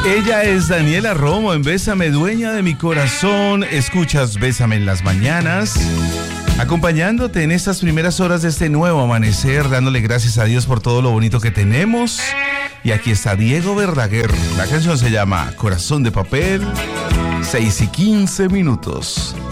Ella es Daniela Romo en Bésame, dueña de mi corazón. Escuchas Bésame en las mañanas, acompañándote en estas primeras horas de este nuevo amanecer, dándole gracias a Dios por todo lo bonito que tenemos. Y aquí está Diego Verdaguer. La canción se llama Corazón de Papel. 6:15.